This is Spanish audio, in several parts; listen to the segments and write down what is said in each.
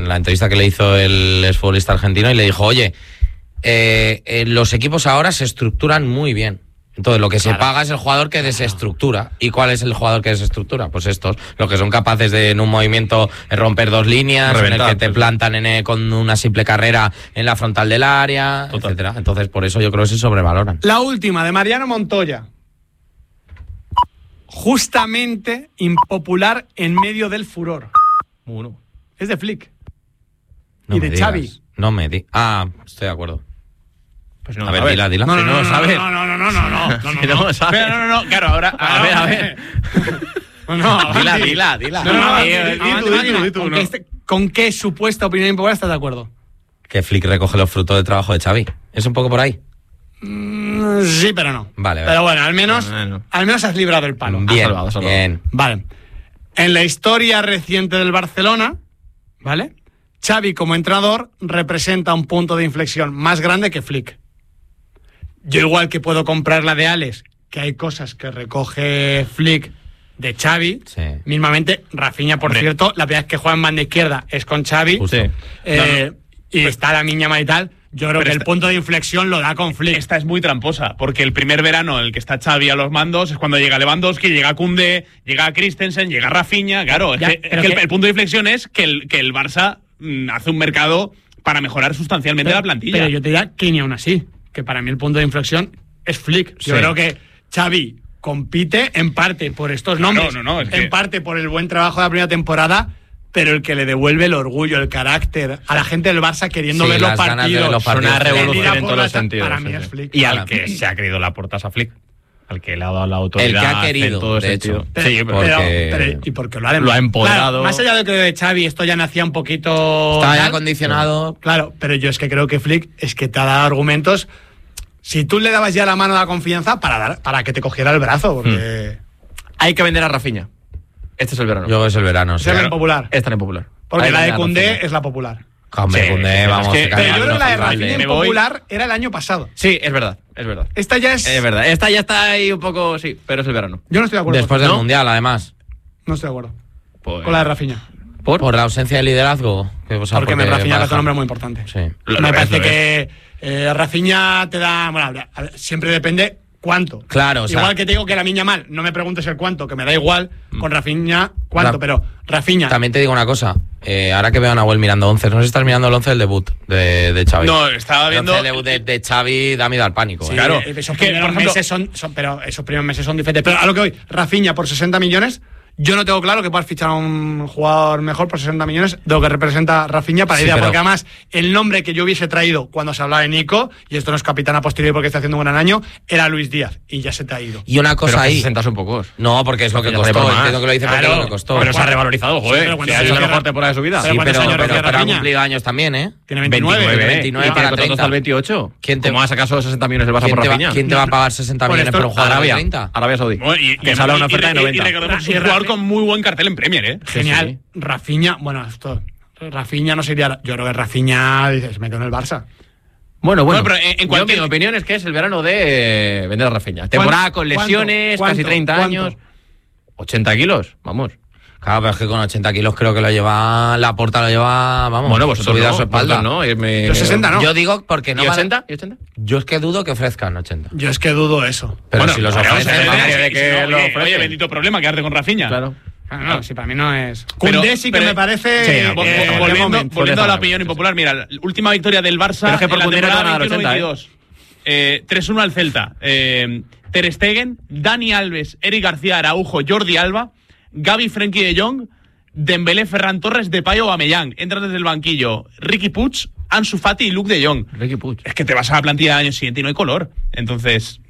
la entrevista que le hizo el exfutbolista argentino y le dijo, oye, los equipos ahora se estructuran muy bien. Entonces, lo que se paga es el jugador que desestructura. ¿Y cuál es el jugador que desestructura? Pues estos, los que son capaces de, en un movimiento, romper dos líneas, reventar, en el que te plantan con una simple carrera en la frontal del área, etcétera. Entonces, por eso yo creo que se sobrevaloran. La última, de Mariano Montoya. Justamente impopular en medio del furor. Bueno. Es de Flick. No y de Xavi. No me di. Estoy de acuerdo. Pues no, a ver, dila. No, no, claro, ahora, a ver. Dila. Di tú. ¿Con qué supuesta opinión impopular estás de acuerdo? Que Flick recoge los frutos del trabajo de Xavi. ¿Es un poco por ahí? Sí, pero no. Vale. Pero bueno, al menos has librado el palo. Bien, salvado. Bien. Vale. En la historia reciente del Barcelona, ¿vale? Xavi como entrenador representa un punto de inflexión más grande que Flick. Yo igual que puedo comprar la de Alex, que hay cosas que recoge Flick de Xavi, sí. Mismamente Rafinha, por cierto, la primera vez que juega en banda izquierda es con Xavi, y está la Miñama y tal. Yo creo que el punto de inflexión lo da con Flick. Esta es muy tramposa, porque el primer verano en el que está Xavi a los mandos es cuando llega Lewandowski, llega Koundé, llega Christensen, llega Rafinha. Claro, el punto de inflexión es que el Barça hace un mercado para mejorar sustancialmente la plantilla. Pero yo te diría que ni aún así, que para mí el punto de inflexión es Flick. Yo creo que Xavi compite en parte por estos nombres, en parte por el buen trabajo de la primera temporada, pero el que le devuelve el orgullo, el carácter a la gente del Barça queriendo ver los partidos, una revolución en todos los sentidos. Para mí es Flick. Y al que se ha querido la portas a Flick, al que le ha dado la autoridad, el que ha querido, en todo de sentido. hecho. Sí, pero y porque lo ha empoderado. Claro, más allá de que de Xavi esto ya nacía un poquito... Estaba ya acondicionado. Claro, pero yo es que creo que Flick es que te ha dado argumentos. Si tú le dabas ya la mano de la confianza para que te cogiera el brazo, porque... Hay que vender a Rafinha. Este es el verano. Yo es el verano, sí. Es la impopular. Esta es la impopular. Porque la de Koundé es la popular. Hombre, Koundé, vamos. Pero yo creo que la de Rafinha impopular era el año pasado. Sí, es verdad. Esta ya es... Es verdad. Esta ya está ahí un poco... Sí, pero es el verano. Yo no estoy de acuerdo. Después del Mundial, además. No estoy de acuerdo. Pues... Con la de Rafinha. ¿Por la ausencia de liderazgo? Porque Rafinha es un hombre muy importante. Sí. Me parece que Rafinha te da... Bueno, siempre depende... ¿Cuánto? Claro, o sea, igual que te digo que la Miña mal, no me preguntes el cuánto, que me da igual con Rafinha cuánto, pero Rafinha. También te digo una cosa, ahora que veo a Nahuel mirando 11, no sé si estás mirando el 11 del debut de Xavi. No, estaba viendo... El debut de Xavi da miedo al pánico. Sí, claro. Esos primeros meses pero esos primeros meses son diferentes. Pero a lo que voy, Rafinha por 60 millones... Yo no tengo claro que puedas fichar a un jugador mejor por 60 millones de lo que representa Rafinha para la idea, porque además el nombre que yo hubiese traído cuando se hablaba de Nico, y esto no es capitán a posteriori porque está haciendo un gran año, era Luis Díaz, y ya se te ha ido. Y una cosa ahí... 60 son pocos. No, porque es lo que costó, entiendo que lo dice porque es lo que costó. Pero se ha revalorizado, joder. Sí, ha sido la mejor temporada de su vida. Sí, pero ha cumplido años también, ¿eh? Tiene 29 para 30. Hasta el 28. ¿Cómo has sacado 60 millones el Barça por Rafinha? ¿Quién te va a pagar 60 millones por un jugador de 30? Arabia Saudí. Que sale una oferta de 90. Y recordemos un jugador con muy buen cartel en Premier, ¿eh? Genial. Sí. Rafinha, Rafinha no sería... Yo creo que Rafinha se metió en el Barça. Bueno, pero mi opinión es que es el verano de vender a Rafinha. Temporada con lesiones, casi 30 años. 80 kilos, vamos. Claro, pero es que con 80 kilos creo que Laporta lo lleva, vamos, bueno, pues subida a su espalda. No, Yo 60 no. Yo digo porque no... ¿Y 80? Yo es que dudo que ofrezcan 80. Yo es que dudo eso. Pero si los ofrecen... Oye, bendito problema quedarte con Rafinha. Claro. No, si para mí no es... Koundé sí que me parece... Volviendo a la opinión impopular, mira, la última victoria del Barça es que por en la temporada 21-22. 3-1 al Celta. Ter Stegen, Dani Alves, Eric García Araujo, Jordi Alba, Gavi, Frenkie de Jong, Dembélé, Ferran Torres, Depay, Aubameyang. Entran desde el banquillo Riqui Puig, Ansu Fati y Luke de Jong. Es que te vas a la plantilla del año siguiente y no hay color. Entonces,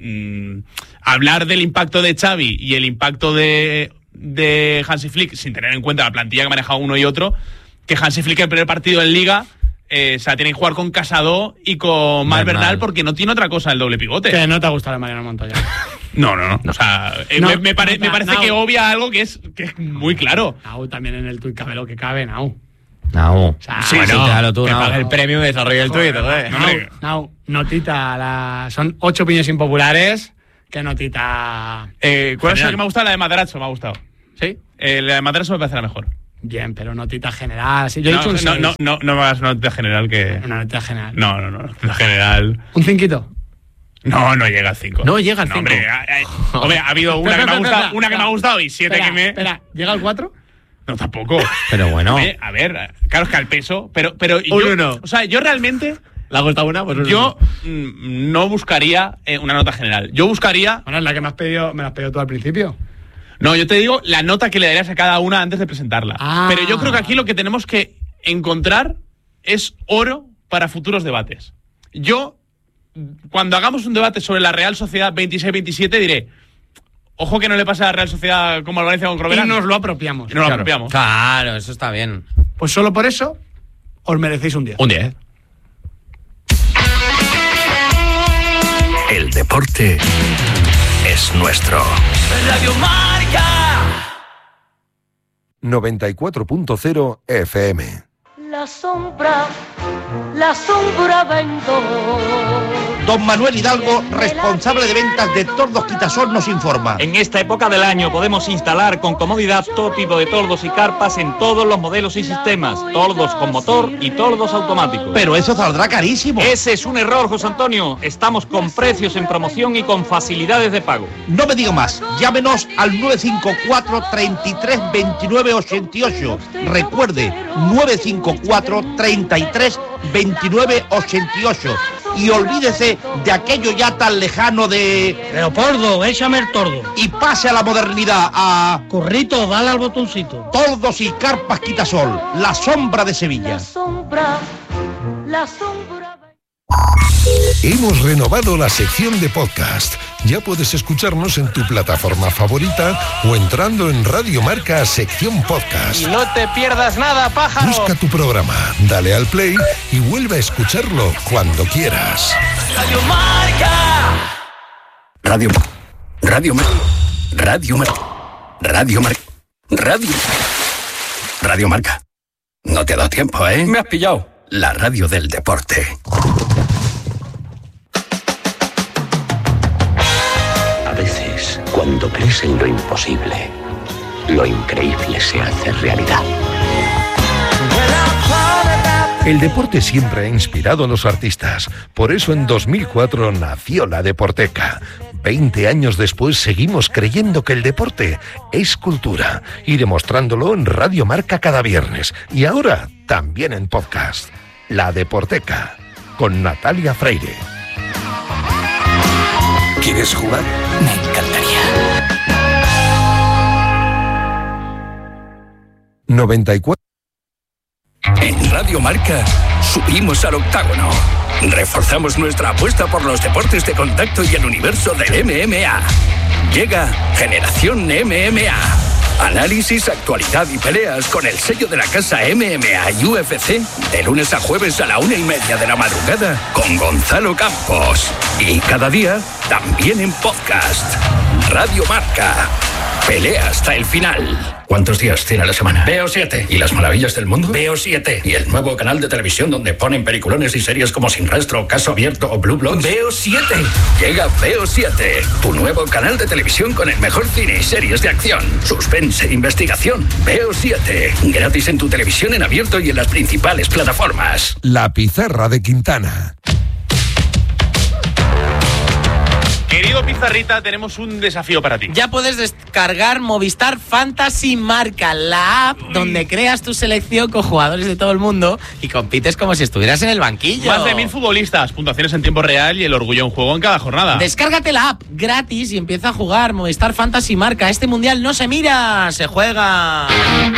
hablar del impacto de Xavi y el impacto de Hansi Flick, sin tener en cuenta la plantilla que maneja uno y otro, que Hansi Flick el primer partido en Liga se la tiene que jugar con Casado y con Marc Bernal porque no tiene otra cosa el doble pivote. Que no te ha gustado la Mariano Montoya. No. O sea, me parece que obvia algo que es muy claro. Nau, también en el tuit cabe lo que cabe, Nau. O sea, sí, bueno, tú, que pague el premio y desarrolle el tuit. Nau, notita. Son 8 opiniones impopulares. ¿Qué notita? ¿Cuál es la que me ha gustado? La de Matarazzo me ha gustado. ¿Sí? La de Matarazzo me parece la mejor. Bien, pero notita general. Sí, yo he No, dicho un 6. no me hagas una nota general que... Una notita general. No, nota general. ¿Un 5? No llega al 5. No llega al 5. Hombre, ha habido una que me ha gustado, una que me ha gustado y 7 que me... Espera, ¿llega al 4? No, tampoco. Pero bueno. A ver, claro, es que al peso, pero Un yo, 1. o sea, yo realmente, ¿Le ha gustado una? Pues yo no buscaría una nota general. Yo buscaría... Bueno, es la que me has pedido tú al principio. No, yo te digo la nota que le darías a cada una antes de presentarla. Pero yo creo que aquí lo que tenemos que encontrar es oro para futuros debates. Yo, cuando hagamos un debate sobre la Real Sociedad 26-27, diré... Ojo que no le pase a la Real Sociedad como al Valencia con Croberán. Y nos lo apropiamos. Claro, eso está bien. Pues solo por eso os merecéis un 10. Un 10. El deporte es nuestro. Radio Marca. 94.0 FM. La sombra vendo. Don Manuel Hidalgo, responsable de ventas de Tordos Quitasol, nos informa. En esta época del año podemos instalar con comodidad todo tipo de tordos y carpas en todos los modelos y sistemas. Tordos con motor y tordos automáticos. Pero eso saldrá carísimo. Ese es un error, José Antonio. Estamos con precios en promoción y con facilidades de pago. No me diga más. Llámenos al 954 33 29 88. Recuerde, 954 33 29 88. Y olvídese de aquello ya tan lejano de... Leopoldo, échame el tordo. Y pase a la modernidad, a... Corrito, dale al botoncito. Tordos y carpas Quitasol, la sombra de Sevilla. La sombra. Hemos renovado la sección de podcast. Ya puedes escucharnos en tu plataforma favorita o entrando en Radio Marca sección podcast. Y no te pierdas nada, pájaro. Busca tu programa, dale al play y vuelve a escucharlo cuando quieras. Radio Marca. Radio Marca. No te ha dado tiempo, ¿eh? Me has pillado. La radio del deporte. A veces, cuando crees en lo imposible, lo increíble se hace realidad. El deporte siempre ha inspirado a los artistas. Por eso en 2004 nació la Deporteca. 20 años después seguimos creyendo que el deporte es cultura y demostrándolo en Radio Marca cada viernes. Y ahora también en podcast. La Deporteca, con Natalia Freire. ¿Quieres jugar? Me encantaría. 94. En Radio Marca subimos al octágono. Reforzamos nuestra apuesta por los deportes de contacto y el universo del MMA. Llega Generación MMA. Análisis, actualidad y peleas con el sello de la casa MMA y UFC. De lunes a jueves a la 1:30 de la madrugada con Gonzalo Campos. Y cada día también en podcast. Radio Marca. Pelea hasta el final. ¿Cuántos días tiene la semana? Veo 7. ¿Y las maravillas del mundo? Veo 7. ¿Y el nuevo canal de televisión donde ponen peliculones y series como Sin Rastro, Caso Abierto o Blue Bloods? Veo 7. Llega Veo 7, tu nuevo canal de televisión con el mejor cine y series de acción, suspense e investigación. Veo 7. Gratis en tu televisión en abierto y en las principales plataformas. La pizarra de Quintana. Querido Pizarrita, tenemos un desafío para ti. Ya puedes descargar Movistar Fantasy Marca, la app donde creas tu selección con jugadores de todo el mundo y compites como si estuvieras en el banquillo. Más de 1000 futbolistas, puntuaciones en tiempo real y el orgullo en juego en cada jornada. Descárgate la app gratis y empieza a jugar Movistar Fantasy Marca. Este mundial no se mira, se juega.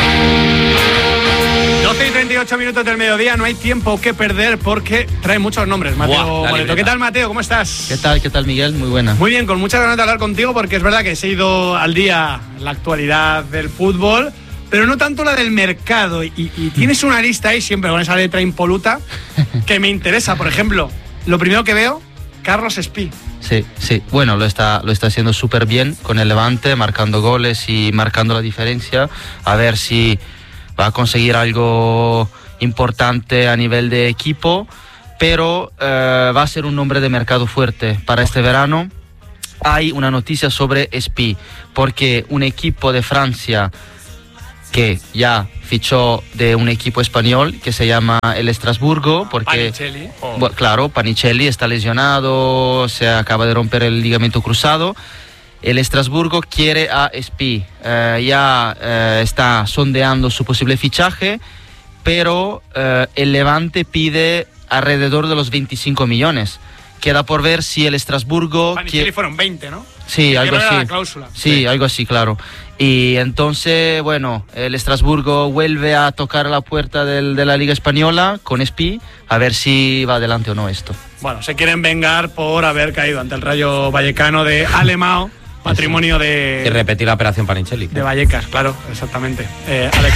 12 y 38 minutos del mediodía, no hay tiempo que perder porque trae muchos nombres. Mateo Moleto. ¿Qué tal, Mateo? ¿Cómo estás? ¿Qué tal, Miguel? Muy buena. Muy bien, con muchas ganas de hablar contigo porque es verdad que se ha ido al día la actualidad del fútbol, pero no tanto la del mercado. Y tienes una lista ahí siempre con esa letra impoluta que me interesa. Por ejemplo, lo primero que veo, Carlos Espí. Sí. Bueno, lo está haciendo súper bien con el Levante, marcando goles y marcando la diferencia. A ver si va a conseguir algo importante a nivel de equipo, pero va a ser un nombre de mercado fuerte para este verano. Hay una noticia sobre Espí, porque un equipo de Francia que ya fichó de un equipo español que se llama el Estrasburgo, porque claro, Panicelli está lesionado, se acaba de romper el ligamento cruzado. El Estrasburgo quiere a Espí, está sondeando su posible fichaje, pero el Levante pide alrededor de los 25 millones. Queda por ver si el Estrasburgo... Panicelli fueron 20, ¿no? Sí, algo así. La cláusula. Sí, algo así, claro. Y entonces, bueno, el Estrasburgo vuelve a tocar la puerta de la Liga Española con Espí, a ver si va adelante o no esto. Bueno, se quieren vengar por haber caído ante el Rayo Vallecano de Alemão, patrimonio de... Y repetir la operación Panicelli. De Vallecas, claro, exactamente. Alex.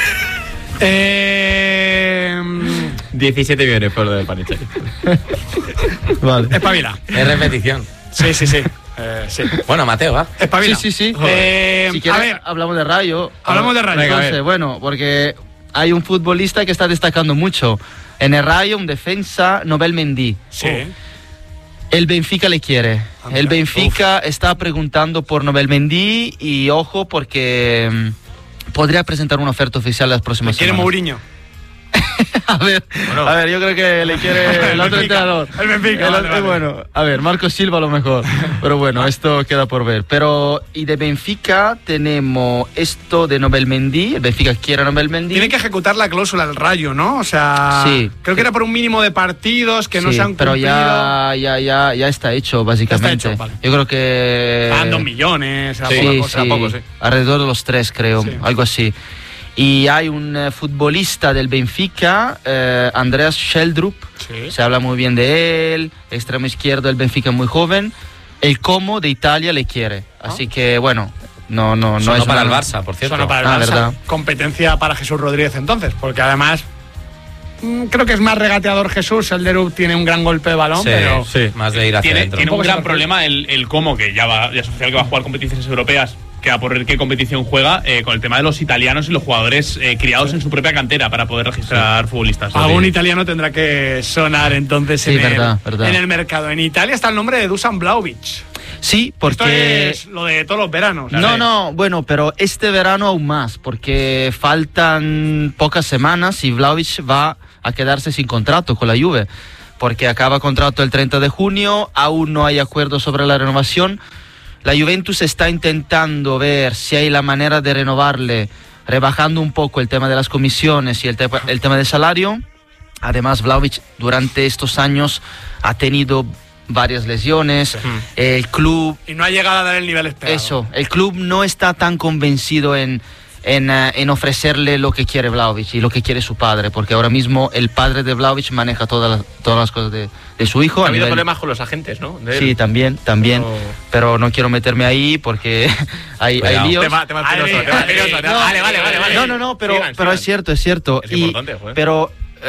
17 millones por lo de Panicelli. Vale. Espabila. Es repetición. Sí. Sí. Bueno, Mateo, va. Espabila. Sí. Si quieres, a ver, hablamos de Rayo. Hablamos de Rayo. Entonces, bueno, porque hay un futbolista que está destacando mucho. En el Rayo, un defensa, Nobel Mendy. Sí. El Benfica le quiere. El Benfica está preguntando por Nobel Mendy y ojo porque podría presentar una oferta oficial las próximas semanas. ¿Quiere Mourinho? A ver, yo creo que le quiere el otro entrenador. El Benfica. Vale. Bueno, a ver, Marco Silva a lo mejor. Pero bueno, esto queda por ver. Pero, y de Benfica tenemos esto de Nobel Mendy. El Benfica quiere a Nobel Mendy. Tiene que ejecutar la cláusula del Rayo, ¿no? O sea, sí. Creo que era por un mínimo de partidos que no se han cumplido. Pero ya está hecho, básicamente. Está hecho, vale. Yo creo que... Pagan 2 millones, poco, alrededor de los 3, creo, algo así. Y hay un futbolista del Benfica, Andreas Sheldrup, se habla muy bien de él, extremo izquierdo del Benfica muy joven. El Como de Italia le quiere, así que bueno, no es para el Barça, por cierto. Sonó para el Barça. Verdad. Competencia para Jesús Rodríguez entonces, porque además creo que es más regateador Jesús. Sheldrup tiene un gran golpe de balón, pero más de ir hacia adentro. Tiene un gran problema el Como, que ya es oficial que va a jugar competiciones europeas. Queda por ver qué competición juega con el tema de los italianos y los jugadores criados en su propia cantera para poder registrar futbolistas. Algún italiano tendrá que sonar entonces en el mercado. En Italia está el nombre de Dusan Vlahovic. Sí, porque... Esto es lo de todos los veranos. Bueno, pero este verano aún más, porque faltan pocas semanas y Vlahovic va a quedarse sin contrato con la Juve, porque acaba contrato el 30 de junio, aún no hay acuerdo sobre la renovación. La Juventus está intentando ver si hay la manera de renovarle, rebajando un poco el tema de las comisiones y el tema del salario. Además, Vlahovic durante estos años ha tenido varias lesiones. El club... Y no ha llegado a dar el nivel esperado. Eso, el club no está tan convencido en ofrecerle lo que quiere Vlahovic y lo que quiere su padre, porque ahora mismo el padre de Vlahovic maneja todas las cosas de su hijo. Ha habido problemas con los agentes, ¿no? Sí, también, pero no quiero meterme ahí porque hay líos. Tema espinoso. Vale. No, pero es cierto. Es importante, joder. Pero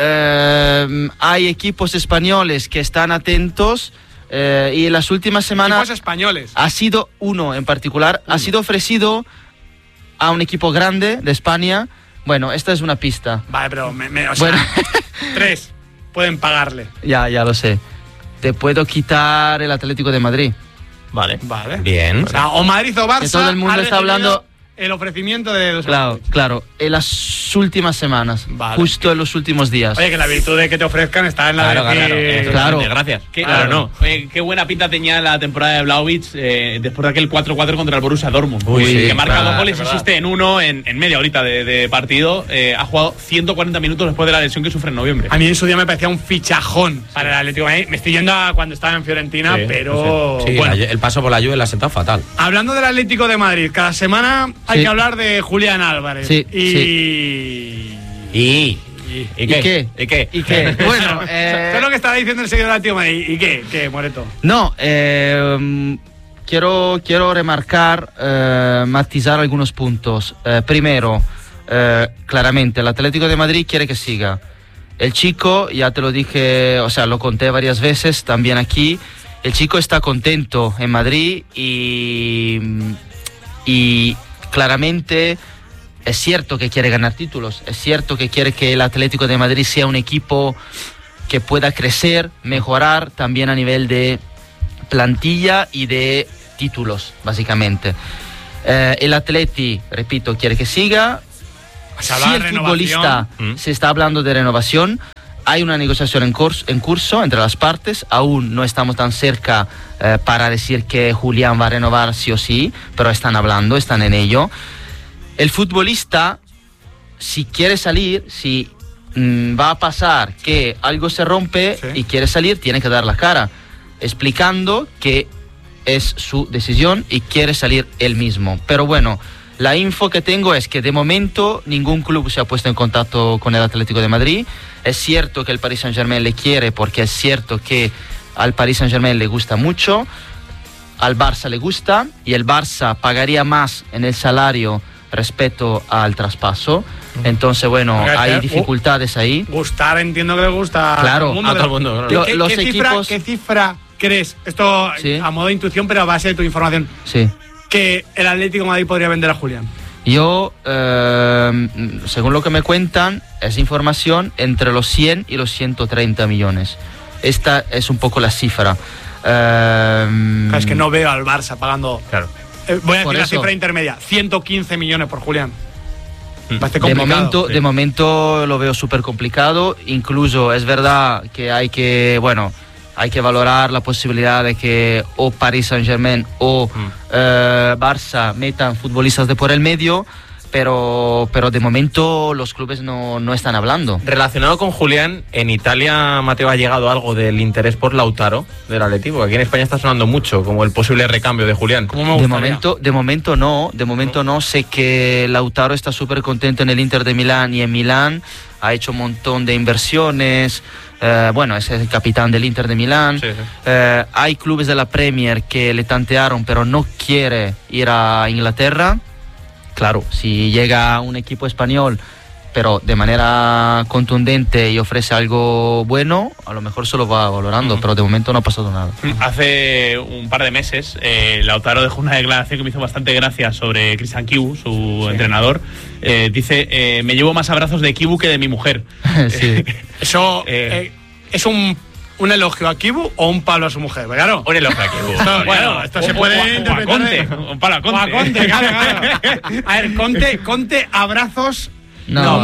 hay equipos españoles que están atentos y en las últimas semanas... Equipos españoles. Ha sido uno en particular, ha sido ofrecido a un equipo grande de España. Bueno, esta es una pista. Vale, pero o sea, 3 pueden pagarle. Ya lo sé. Te puedo quitar el Atlético de Madrid. Vale. Bien. O sea, o Madrid o Barça. Que todo el mundo está hablando... El ofrecimiento de... Claro. En las últimas semanas. Vale. Justo en los últimos días. Oye, que la virtud de que te ofrezcan está en la Claro. Gracias. Oye, qué buena pinta tenía la temporada de Vlahovic después de aquel 4-4 contra el Borussia Dortmund. Que marca 2 goles, existe en uno en media horita de partido. Ha jugado 140 minutos después de la lesión que sufre en noviembre. A mí en su día me parecía un fichajón para el Atlético. Me estoy yendo a cuando estaba en Fiorentina, pero... Sí, bueno, el paso por la Juve le ha sentado fatal. Hablando del Atlético de Madrid, cada semana hay que hablar de Julián Álvarez. ¿Y qué? Bueno, ¿qué es lo que estaba diciendo el seguidor del Atlético de Madrid? ¿Y qué, Moreto? No, quiero remarcar, matizar algunos puntos. Primero, claramente, el Atlético de Madrid quiere que siga. El chico, ya te lo dije, o sea, lo conté varias veces también aquí. El chico está contento en Madrid y claramente es cierto que quiere ganar títulos, es cierto que quiere que el Atlético de Madrid sea un equipo que pueda crecer, mejorar también a nivel de plantilla y de títulos, básicamente. El Atleti, repito, quiere que siga. habla el de futbolista se está hablando de renovación, hay una negociación en curso entre las partes. Aún no estamos tan cerca para decir que Julián va a renovar sí o sí, pero están hablando, están en ello. El futbolista, si quiere salir, si va a pasar que algo se rompe y quiere salir, tiene que dar la cara, explicando que es su decisión y quiere salir él mismo. Pero bueno, la info que tengo es que de momento ningún club se ha puesto en contacto con el Atlético de Madrid. Es cierto que el Paris Saint-Germain le quiere, porque es cierto que al Paris Saint-Germain le gusta mucho, al Barça le gusta, y el Barça pagaría más en el salario respecto al traspaso. Entonces, bueno, hay dificultades ahí. Gustar, entiendo que le gusta claro, a todo el mundo. Claro. ¿Qué, los qué equipos... cifra crees, esto a modo de intuición, pero a base de tu información, que el Atlético de Madrid podría vender a Julián? Yo, según lo que me cuentan, es información entre los 100 y los 130 millones. Esta es un poco la cifra. Es que no veo al Barça pagando... Claro. Voy a decir la cifra intermedia, 115 millones por Julián. De momento lo veo súper complicado. Incluso es verdad que hay que valorar la posibilidad de que o Paris Saint-Germain o Barça metan futbolistas de por el medio, pero de momento los clubes no están hablando. Relacionado con Julián, en Italia, Mateo, ha llegado algo del interés por Lautaro del Atleti, porque aquí en España está sonando mucho como el posible recambio de Julián. De momento no. Sé que Lautaro está súper contento en el Inter de Milán, y en Milán ha hecho un montón de inversiones. Es el capitán del Inter de Milán. Hay clubes de la Premier que le tantearon, pero no quiere ir a Inglaterra. Claro, si llega un equipo español, pero de manera contundente y ofrece algo bueno, a lo mejor se lo va valorando, pero de momento no ha pasado nada. Hace un par de meses, Lautaro dejó una declaración que me hizo bastante gracia sobre Christian Kibu, su entrenador. Dice, me llevo más abrazos de Kibu que de mi mujer. Eso es un elogio a Kibu o un palo a su mujer, claro. Un elogio a Kibu. Esto se puede interpretar. Un palo a Conte. Claro. A ver, Conte, abrazos. No,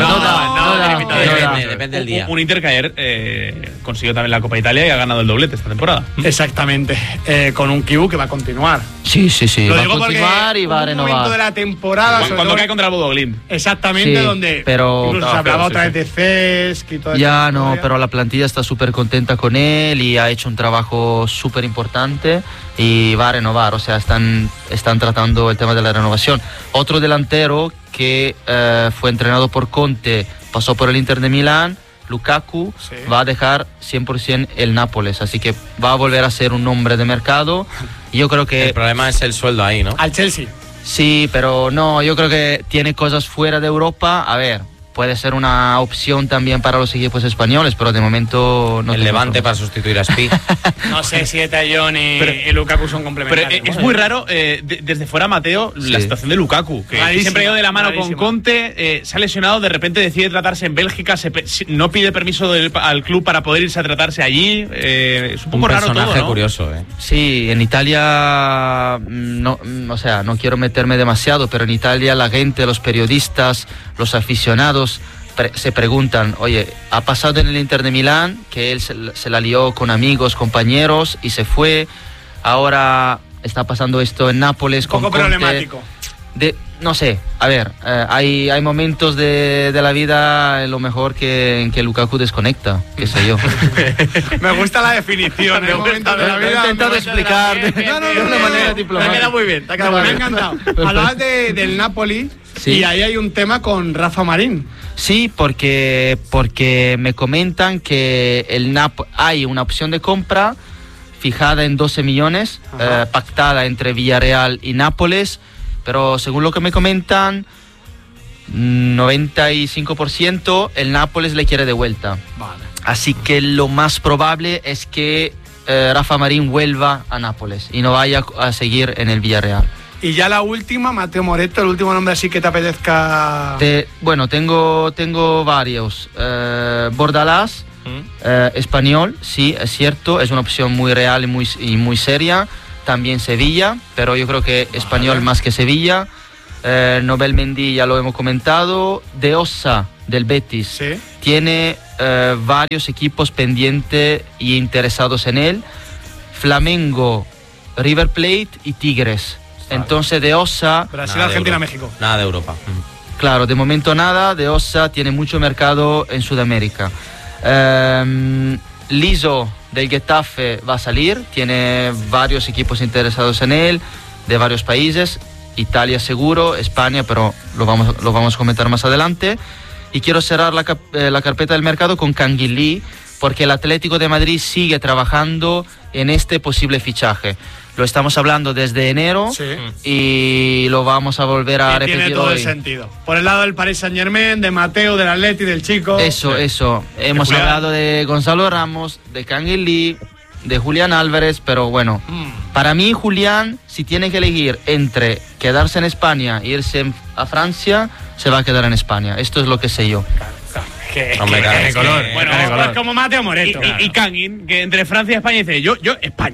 depende del día. Un Inter que ayer consiguió también la Copa Italia y ha ganado el doblete esta temporada. Exactamente, con un Kibu que va a continuar. Sí, Lo va a digo continuar y va a renovar. Un momento de la temporada, cuando cae contra el Bodo Glimt. Exactamente, donde incluso se hablaba otra vez de Cesc y todo eso. Ya no, pero la plantilla está súper contenta con él y ha hecho un trabajo súper importante y va a renovar. O sea, están tratando el tema de la renovación. Otro delantero que fue entrenado por Conte, pasó por el Inter de Milán, Lukaku, va a dejar 100% el Nápoles, así que va a volver a ser un hombre de mercado. Yo creo que el problema es el sueldo ahí, ¿no? Al Chelsea. Sí, pero no, yo creo que tiene cosas fuera de Europa. A ver, puede ser una opción también para los equipos españoles, pero de momento no. El Levante para sustituir a Spi. No sé si Etayón y Lukaku son complementarios. Pero es muy raro, desde fuera, Mateo, la situación de Lukaku, que siempre ha ido de la mano con Conte, se ha lesionado, de repente decide tratarse en Bélgica, no pide permiso al club para poder irse a tratarse allí. Es un poco raro todo, ¿no? Un personaje curioso, Sí, en Italia, no quiero meterme demasiado, pero en Italia la gente, los periodistas, los aficionados se preguntan, oye, ha pasado en el Inter de Milán que él se la lió con amigos, compañeros y se fue, ahora está pasando esto en Nápoles con Conte. Un poco problemático. No sé, a ver, hay momentos de la vida lo mejor en que Lukaku desconecta, qué sé yo. Me gusta la definición, el momento de la vida. He intentado explicar de una manera diplomática. Te ha quedado muy bien, me ha encantado. Hablabas del Napoli y ahí hay un tema con Rafa Marín. Sí, porque me comentan que hay una opción de compra fijada en 12 millones, pactada entre Villarreal y Nápoles, pero según lo que me comentan, 95% el Nápoles le quiere de vuelta. Vale. Así que lo más probable es que Rafa Marín vuelva a Nápoles y no vaya a seguir en el Villarreal. Y ya la última, Mateo Moretto, el último nombre así que te apetezca. Tengo varios. Bordalás, español, sí, es cierto, es una opción muy real y muy seria. También Sevilla, pero yo creo que español más que Sevilla. Nobel Mendy ya lo hemos comentado. De Ossa, del Betis, ¿Sí? tiene varios equipos pendientes y interesados en él. Flamengo, River Plate y Tigres. Entonces de Ossa... Brasil, Argentina, México. Nada de Europa. Claro, de momento nada. De Ossa tiene mucho mercado en Sudamérica. Liso del Getafe va a salir. Tiene varios equipos interesados en él, de varios países. Italia seguro, España, pero lo vamos a comentar más adelante. Y quiero cerrar la carpeta del mercado con Canguilí, porque el Atlético de Madrid sigue trabajando en este posible fichaje. Lo estamos hablando desde enero, Sí. y lo vamos a volver a repetir Tiene todo hoy. el sentido. Por el lado del Paris Saint-Germain, de Mateo, del Atleti, del chico. Eso. Hemos Julián. hablado de Gonzalo Ramos, de Canguilí, de Julián Álvarez, pero bueno, para mí Julián, si tiene que elegir entre quedarse en España e irse a Francia, se va a quedar en España. Esto es lo que sé yo. Hombre, claro, es que- Bueno, Tiene color. pues como Mateo Moreto. Y Kangin, que entre Francia y España dice, yo, España.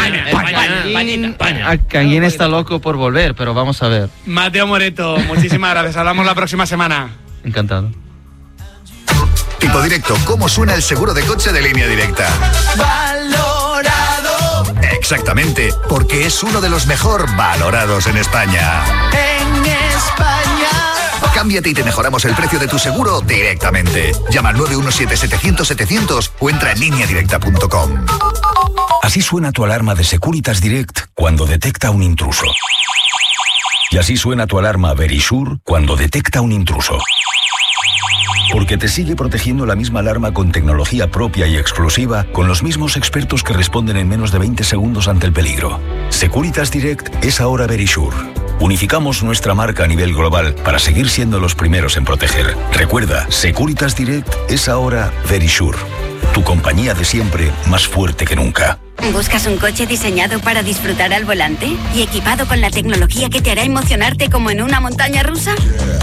Canguín está loco por volver, pero vamos a ver. Mateo Moreto, muchísimas gracias. Hablamos la próxima semana. Encantado. Tipo Directo, ¿cómo suena el seguro de coche de Línea Directa? Valorado Exactamente, porque es uno de los mejor valorados en España. en España. Cámbiate y te mejoramos el precio de tu seguro directamente. Llama al 917-700-700 o entra en lineadirecta.com. Así suena tu alarma de Securitas Direct cuando detecta un intruso. Y así suena tu alarma Verisure cuando detecta un intruso. Porque te sigue protegiendo la misma alarma con tecnología propia y exclusiva, con los mismos expertos que responden en menos de 20 segundos ante el peligro. Securitas Direct es ahora Verisure. Unificamos nuestra marca a nivel global para seguir siendo los primeros en proteger. Recuerda, Securitas Direct es ahora Verisure. Tu compañía de siempre, más fuerte que nunca. ¿Buscas un coche diseñado para disfrutar al volante y equipado con la tecnología que te hará emocionarte como en una montaña rusa?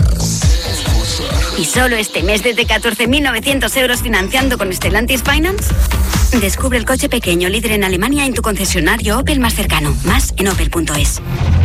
¿Y solo este mes desde 14.900 euros financiando con Stellantis Finance? Descubre el coche pequeño líder en Alemania en tu concesionario Opel más cercano. Más en opel.es.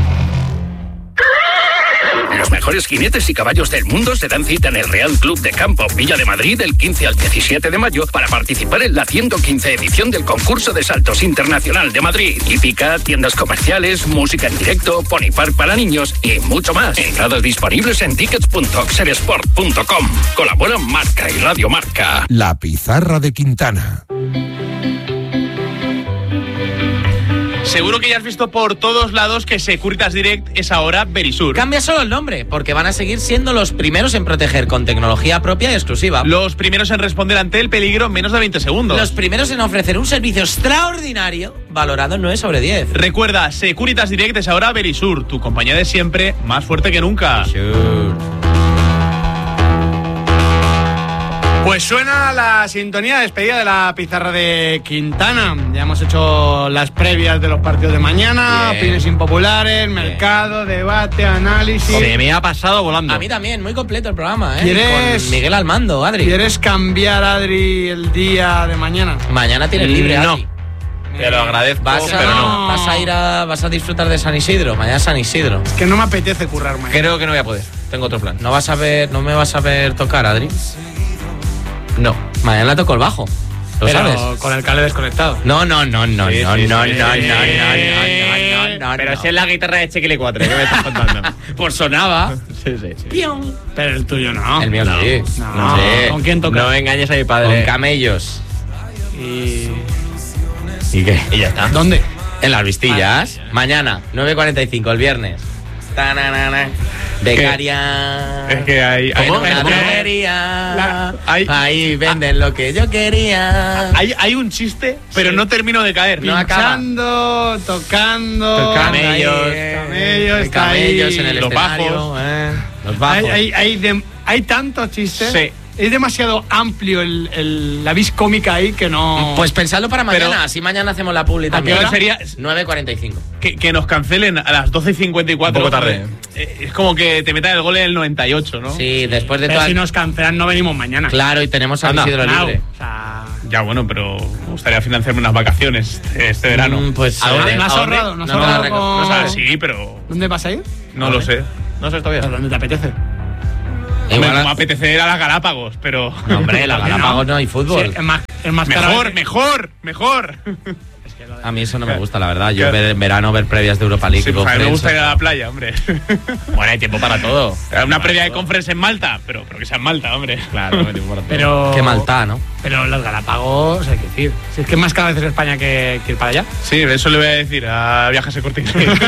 Los mejores jinetes y caballos del mundo se dan cita en el Real Club de Campo Villa de Madrid del 15 al 17 de mayo para participar en la 115 edición del concurso de saltos internacional de Madrid. Hípica, tiendas comerciales, música en directo, pony park para niños y mucho más. Entradas disponibles en tickets.oxersport.com. Colaboran Marca y Radio Marca. La pizarra de Quintana. Seguro que ya has visto por todos lados que Securitas Direct es ahora Verisure. Cambia solo el nombre, porque van a seguir siendo los primeros en proteger con tecnología propia y exclusiva. Los primeros en responder ante el peligro en menos de 20 segundos. Los primeros en ofrecer un servicio extraordinario valorado en 9 sobre 10. Recuerda, Securitas Direct es ahora Verisure, tu compañía de siempre, más fuerte que nunca. Pues suena la sintonía de despedida de la pizarra de Quintana. Ya hemos hecho las previas de los partidos de mañana, Bien. opiniones impopulares, mercado, debate, análisis. Se me ha pasado volando. A mí también, muy completo el programa, ¿eh? ¿Quieres- Con Miguel al mando, Adri. ¿Quieres cambiar, Adri, el día de mañana? Mañana tienes libre, No. Adri. Te lo agradezco, Vas a, pero no. vas a disfrutar de San Isidro. Mañana es San Isidro. Es que no me apetece currar mañana. Creo que no voy a poder. Tengo otro plan. No me vas a ver tocar, Adri. No. Mañana toco el bajo. ¿Lo Pero sabes? con el cable desconectado. No. Sí, sí, sí. Pero si es la guitarra de Chequile 4, ¿qué me estás contando? Por sonaba. Sí. Pero el tuyo no. El mío sí. No. Sí. ¿Con quién tocas? No engañes a mi Con padre. camellos. Y... ¿Y qué? Y ya está. ¿Dónde? En las Vistillas. Mañana, 9:45, el viernes. Tananana. Becaria. Es que hay ¿Cómo? hay- Becaria. hay- Ahí venden lo que yo quería. hay un chiste, pero no termino de caer. No acaba. Pinchando, tocando. Camellos. Camellos, está Camellos ahí. en el Los escenario. Los bajos. Hay tantos chistes. Sí. Es demasiado amplio la vis cómica ahí que no. Pues pensadlo para mañana, Pero- así mañana hacemos la publi ¿A qué también. hora sería? 9:45. Que nos cancelen a las 12:54. Un poco tarde. Es como que te metan el gol en el 98, ¿no? Sí, después de Pero todas. si nos cancelan, no venimos mañana. Claro, y tenemos a Anda, Isidro Claro. libre. O sea, Ya, bueno, pero me gustaría financiarme unas vacaciones este verano. Pues ¿A dónde? ¿No has ¿a dónde? ahorrado? ¿No has No te la ahorrado reco- con- No sabes, sí, pero ¿Dónde vas a ir? no lo sé. No sé todavía. ¿Dónde te apetece? Hombre, como apetece ir a las Galápagos, pero... No, hombre, las Galápagos no hay fútbol. Sí, es más caro. Mejor. A mí eso no me gusta, la verdad. Yo en verano ver previas de Europa League. Sí, pues a mí me gusta ir a la playa, hombre. Bueno, hay tiempo para todo. Una previa de conference en Malta, pero que sea en Malta, hombre. Claro, hay tiempo para todo. Pero... Qué Malta, ¿no? Pero las Galápagos, hay que decir. Si es que es más caro a veces España que ir para allá. Sí, eso le voy a decir a Viajes Corte Inglés.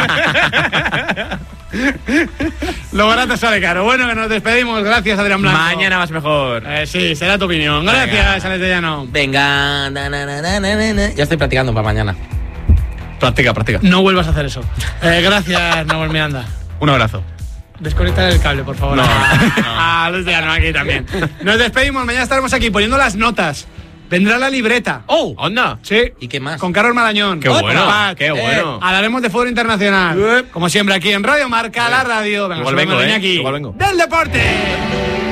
Lo barato sale caro. Bueno, que nos despedimos. Gracias, Adrián Blanco. Mañana más mejor. Sí, será tu opinión. Gracias, Alex de Llano. Venga. Ya estoy practicando para mañana. Practica. No vuelvas a hacer eso. Gracias, Nahuel Miranda. Un abrazo. Desconectar el cable, por favor. No. A Alex de Llano aquí también. Nos despedimos. Mañana estaremos aquí poniendo las notas. Vendrá la libreta. ¡Oh! ¡Onda! Sí. ¿Y qué más? Con Carlos Marañón. ¡Qué bueno! Pac. ¡Qué bueno! Hablaremos de fútbol internacional. Como siempre aquí en Radio Marca, la radio. Venga, Igual vengo, Iñaki. Igual vengo. ¡Del deporte!